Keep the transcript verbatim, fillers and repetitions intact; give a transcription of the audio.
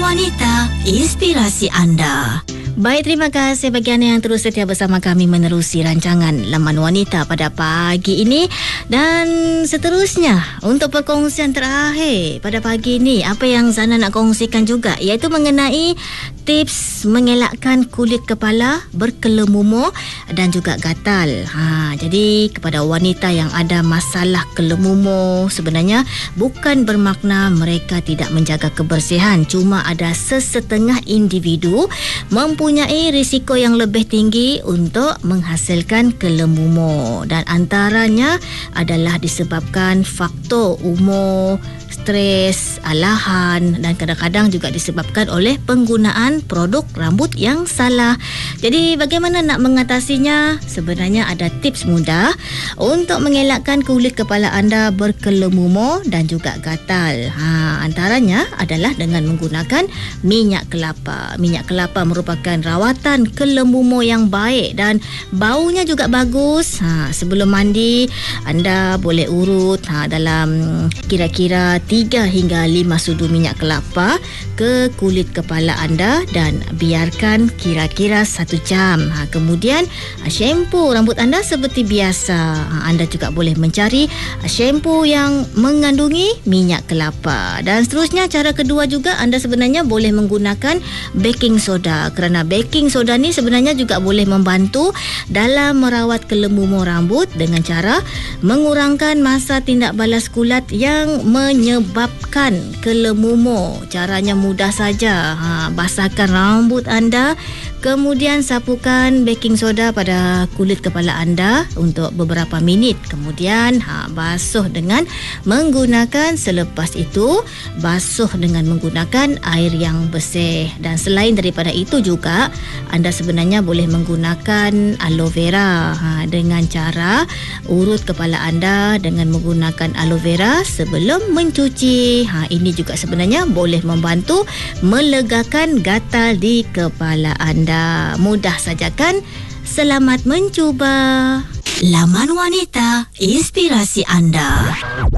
Wanita, inspirasi anda. Baik, terima kasih bagi anda yang terus setia bersama kami menerusi rancangan Laman Wanita pada pagi ini. Dan seterusnya, untuk perkongsian terakhir pada pagi ini, apa yang Zana nak kongsikan juga, iaitu mengenai tips mengelakkan kulit kepala berkelumur dan juga gatal. Ha, jadi kepada wanita yang ada masalah kelumur, sebenarnya bukan bermakna mereka tidak menjaga kebersihan. Cuma ada sesetengah individu mempunyai risiko yang lebih tinggi untuk menghasilkan kelumur, dan antaranya adalah disebabkan faktor umur, stres, alahan, dan kadang-kadang juga disebabkan oleh penggunaan produk rambut yang salah. Jadi bagaimana nak mengatasinya? Sebenarnya ada tips mudah untuk mengelakkan kulit kepala anda berkelumur dan juga gatal. Ha, antaranya adalah dengan menggunakan minyak kelapa. Minyak kelapa merupakan rawatan kelumur yang baik dan baunya juga bagus. Ha, sebelum mandi, anda boleh urut ha, dalam kira-kira tiga hingga lima sudu minyak kelapa ke kulit kepala anda dan biarkan kira-kira satu jam. Ha, kemudian shampoo rambut anda seperti biasa. Ha, anda juga boleh mencari shampoo yang mengandungi minyak kelapa. Dan seterusnya, cara kedua juga, anda sebenarnya boleh menggunakan baking soda, kerana baking soda ni sebenarnya juga boleh membantu dalam merawat kelumur rambut dengan cara mengurangkan masa tindak balas kulat yang menyebabkan kelumur. Caranya mudah saja. Ha, basahkan rambut anda, kemudian sapukan baking soda pada kulit kepala anda untuk beberapa minit. Kemudian ha, basuh dengan menggunakan, selepas itu basuh dengan menggunakan air yang bersih. Dan selain daripada itu juga, anda sebenarnya boleh menggunakan aloe vera ha, dengan cara urut kepala anda dengan menggunakan aloe vera sebelum mencuci. Ha, ini juga sebenarnya boleh membantu melegakan gatal di kepala anda. Mudah saja kan? Selamat mencuba. Laman Wanita, inspirasi anda.